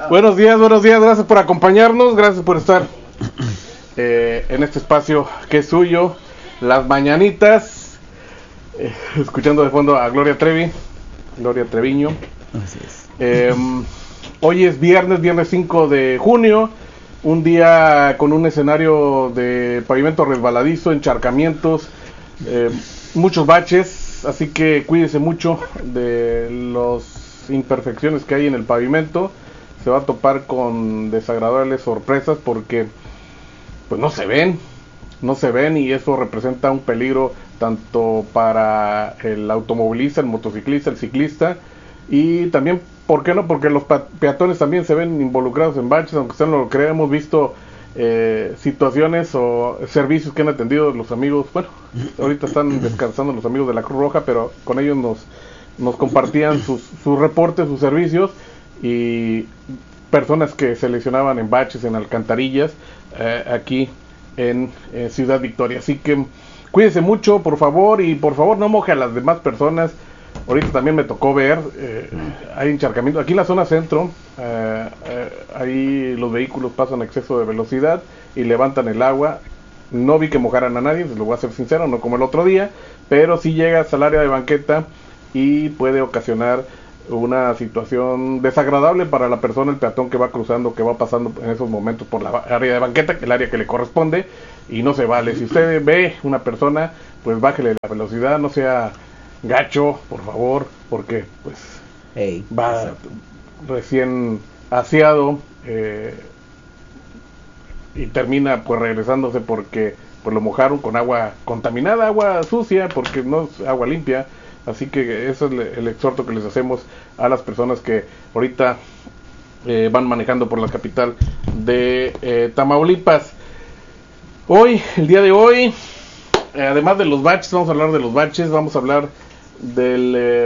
Buenos días, gracias por acompañarnos, gracias por estar en este espacio que es suyo, las mañanitas, escuchando de fondo a Gloria Treviño. Así es. Hoy es viernes 5 de junio, un día con un escenario de pavimento resbaladizo, encharcamientos, muchos baches, así que cuídese mucho de las imperfecciones que hay en el pavimento. Se va a topar con desagradables sorpresas porque pues no se ven y eso representa un peligro tanto para el automovilista, el motociclista, el ciclista y también, ¿por qué no? Porque los peatones también se ven involucrados en baches, aunque usted no lo crea. Hemos visto situaciones o servicios que han atendido los amigos, bueno, ahorita están descansando los amigos de la Cruz Roja, pero con ellos nos compartían sus reportes, sus servicios, y personas que se lesionaban en baches, en alcantarillas, aquí en Ciudad Victoria. Así que cuídese mucho, por favor, y por favor no moje a las demás personas. Ahorita también me tocó ver, hay encharcamiento aquí en la zona centro, ahí los vehículos pasan a exceso de velocidad y levantan el agua. No vi que mojaran a nadie, les lo voy a ser sincero, no como el otro día, pero sí llegas al área de banqueta y puede ocasionar una situación desagradable para la persona, el peatón que va cruzando, que va pasando en esos momentos por la área de banqueta, que es el área que le corresponde, y no se vale. Si usted ve una persona, pues bájele la velocidad, no sea gacho, por favor, porque pues va recién aseado y termina pues regresándose porque pues lo mojaron con agua contaminada, agua sucia, porque no es agua limpia. Así que eso es el exhorto que les hacemos a las personas que ahorita van manejando por la capital de Tamaulipas. El día de hoy, además de los baches, vamos a hablar de los baches, vamos a hablar del